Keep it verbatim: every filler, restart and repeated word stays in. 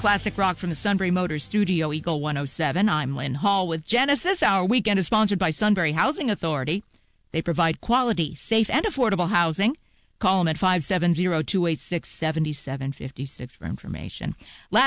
classic rock from the Sunbury Motors Studio, Eagle one oh seven. I'm Lynn Hall with Genesis. Our weekend is sponsored by Sunbury Housing Authority. They provide quality, safe, and affordable housing. Call them at five seven zero, two eight six, seven seven five six for information. Last